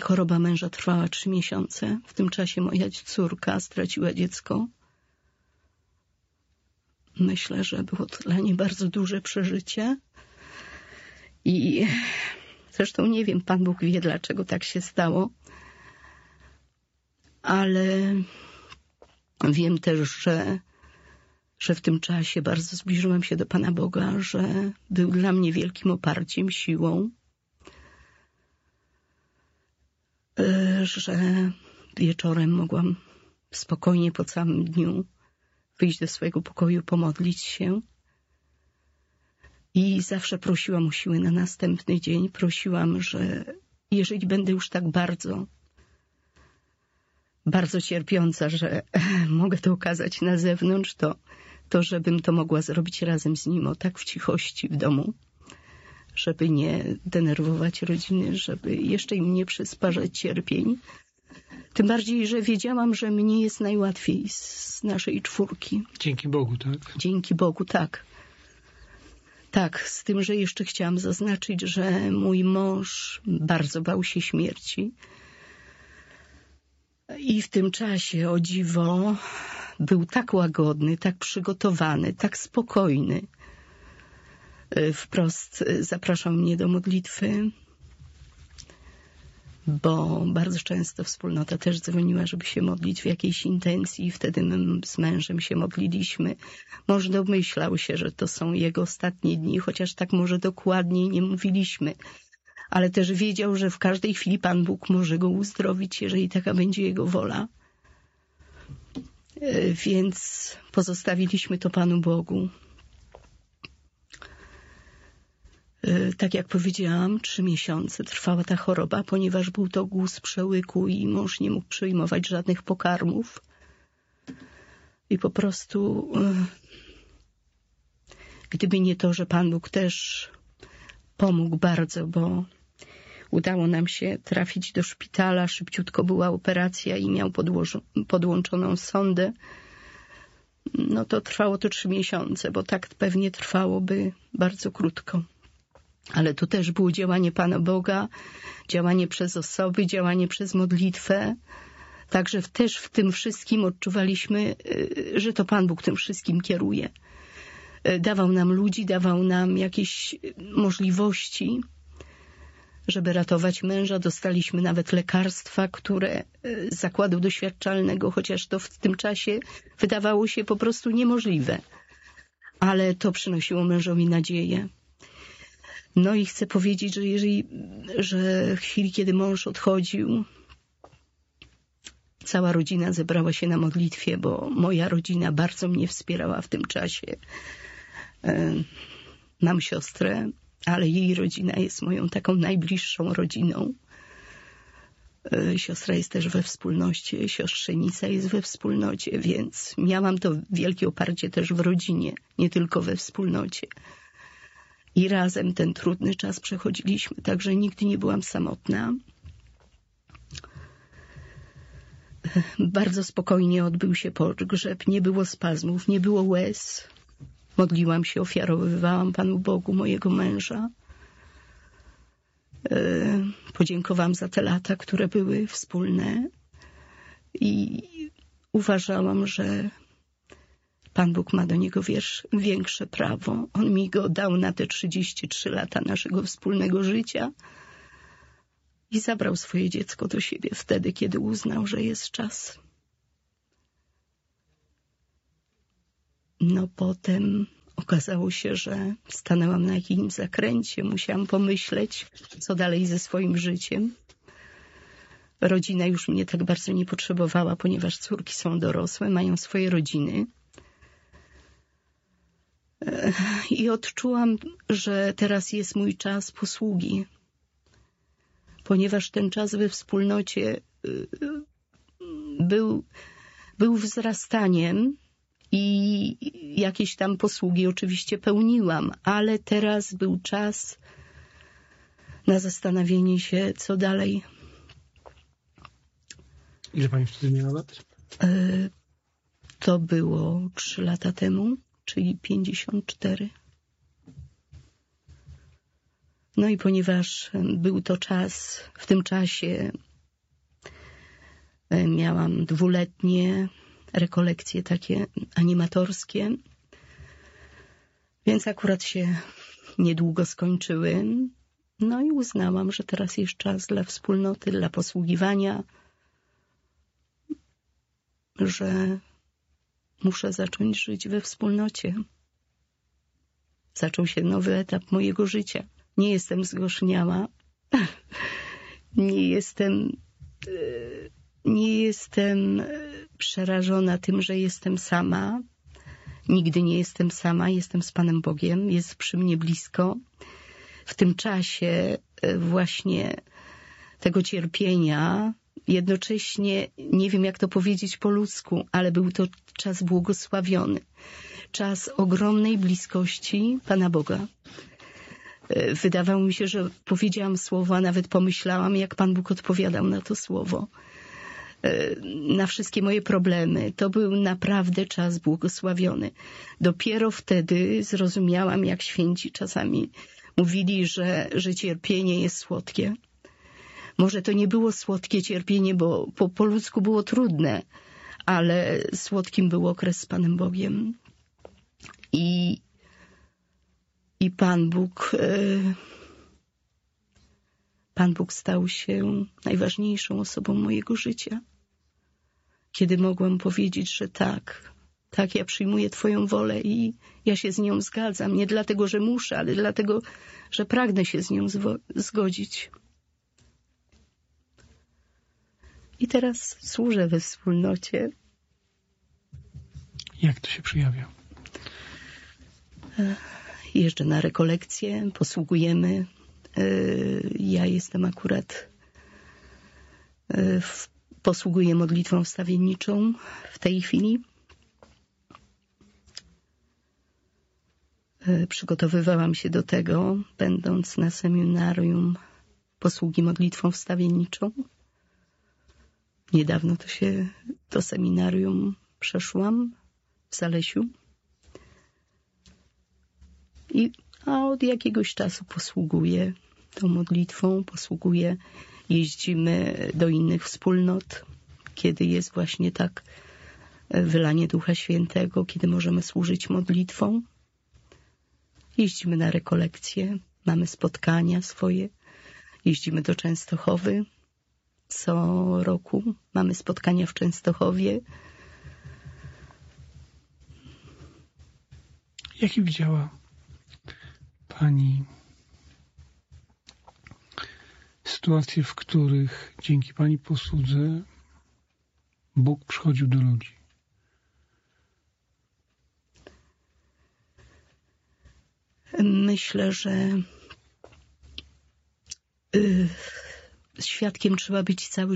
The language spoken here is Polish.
Choroba męża trwała 3 miesiące. W tym czasie moja córka straciła dziecko. Myślę, że było to dla niej bardzo duże przeżycie. I zresztą nie wiem, Pan Bóg wie, dlaczego tak się stało. Ale wiem też, że w tym czasie bardzo zbliżyłam się do Pana Boga, że był dla mnie wielkim oparciem, siłą, że wieczorem mogłam spokojnie po całym dniu wyjść do swojego pokoju, pomodlić się. I zawsze prosiłam o siłę na następny dzień. Prosiłam, że jeżeli będę już tak bardzo cierpiąca, że mogę to ukazać na zewnątrz, to żebym to mogła zrobić razem z nim, tak w cichości w domu, żeby nie denerwować rodziny, żeby jeszcze im nie przysparzać cierpień. Tym bardziej, że wiedziałam, że mnie jest najłatwiej z naszej 4. Dzięki Bogu, tak? Dzięki Bogu, tak. Tak, z tym, że jeszcze chciałam zaznaczyć, że mój mąż bardzo bał się śmierci. I w tym czasie, o dziwo, był tak łagodny, tak przygotowany, tak spokojny. Wprost zapraszał mnie do modlitwy, bo bardzo często wspólnota też dzwoniła, żeby się modlić w jakiejś intencji. Wtedy my z mężem się modliliśmy. Mąż domyślał się, że to są jego ostatnie dni, chociaż tak może dokładniej nie mówiliśmy. Ale też wiedział, że w każdej chwili Pan Bóg może go uzdrowić, jeżeli taka będzie jego wola. Więc pozostawiliśmy to Panu Bogu. Tak jak powiedziałam, 3 miesiące trwała ta choroba, ponieważ był to guz przełyku i mąż nie mógł przyjmować żadnych pokarmów. I po prostu, gdyby nie to, że Pan Bóg też pomógł bardzo, bo udało nam się trafić do szpitala, szybciutko była operacja i miał podłączoną sondę. No to trwało to 3 miesiące, bo tak pewnie trwałoby bardzo krótko. Ale to też było działanie Pana Boga, działanie przez osoby, działanie przez modlitwę. Także też w tym wszystkim odczuwaliśmy, że to Pan Bóg tym wszystkim kieruje. Dawał nam ludzi, dawał nam jakieś możliwości, żeby ratować męża. Dostaliśmy nawet lekarstwa, które z zakładu doświadczalnego, chociaż to w tym czasie wydawało się po prostu niemożliwe. Ale to przynosiło mężowi nadzieję. No i chcę powiedzieć, że w chwili, kiedy mąż odchodził, cała rodzina zebrała się na modlitwie, bo moja rodzina bardzo mnie wspierała w tym czasie. Mam siostrę, ale jej rodzina jest moją taką najbliższą rodziną. Siostra jest też we wspólnocie, siostrzenica jest we wspólnocie, więc miałam to wielkie oparcie też w rodzinie, nie tylko we wspólnocie. I razem ten trudny czas przechodziliśmy, także nigdy nie byłam samotna. Bardzo spokojnie odbył się pogrzeb, nie było spazmów, nie było łez. Modliłam się, ofiarowywałam Panu Bogu mojego męża. Podziękowałam za te lata, które były wspólne i uważałam, że Pan Bóg ma do niego większe prawo. On mi go dał na te 33 lata naszego wspólnego życia i zabrał swoje dziecko do siebie wtedy, kiedy uznał, że jest czas. No potem okazało się, że stanęłam na jakimś zakręcie. Musiałam pomyśleć, co dalej ze swoim życiem. Rodzina już mnie tak bardzo nie potrzebowała, ponieważ córki są dorosłe, mają swoje rodziny. I odczułam, że teraz jest mój czas posługi, ponieważ ten czas we wspólnocie był wzrastaniem i jakieś tam posługi oczywiście pełniłam, ale teraz był czas na zastanowienie się, co dalej. Ile pani wtedy miała lat? To było 3 lata temu, czyli 54. No i ponieważ był to czas, w tym czasie Miałam 2-letnie rekolekcje takie animatorskie, więc akurat się niedługo skończyły. No i uznałam, że teraz jest czas dla wspólnoty, dla posługiwania, że muszę zacząć żyć we wspólnocie. Zaczął się nowy etap mojego życia. Nie jestem zgorzkniała, nie jestem przerażona tym, że jestem sama. Nigdy nie jestem sama, jestem z Panem Bogiem, jest przy mnie blisko. W tym czasie właśnie tego cierpienia, jednocześnie, nie wiem jak to powiedzieć po ludzku, ale był to czas błogosławiony. Czas ogromnej bliskości Pana Boga. Wydawało mi się, że powiedziałam słowo, a nawet pomyślałam, jak Pan Bóg odpowiadał na to słowo. Na wszystkie moje problemy. To był naprawdę czas błogosławiony. Dopiero wtedy zrozumiałam, jak święci czasami mówili, że cierpienie jest słodkie. Może to nie było słodkie cierpienie, bo po ludzku było trudne, ale słodkim był okres z Panem Bogiem. I Pan Bóg stał się najważniejszą osobą mojego życia. Kiedy mogłam powiedzieć, że tak, ja przyjmuję Twoją wolę i ja się z nią zgadzam. Nie dlatego, że muszę, ale dlatego, że pragnę się z nią zgodzić. I teraz służę we wspólnocie. Jak to się przejawia? Jeżdżę na rekolekcje, posługujemy. Ja jestem akurat, posługuję modlitwą wstawienniczą w tej chwili. Przygotowywałam się do tego, będąc na seminarium posługi modlitwą wstawienniczą. Niedawno to seminarium przeszłam w Zalesiu. A od jakiegoś czasu posługuję tą modlitwą, jeździmy do innych wspólnot, kiedy jest właśnie tak wylanie Ducha Świętego, kiedy możemy służyć modlitwą. Jeździmy na rekolekcje, mamy spotkania swoje, jeździmy do Częstochowy. Co roku mamy spotkania w Częstochowie. Jakie widziała Pani sytuacje, w których dzięki Pani posłudze Bóg przychodził do ludzi? Myślę, że świadkiem trzeba być cały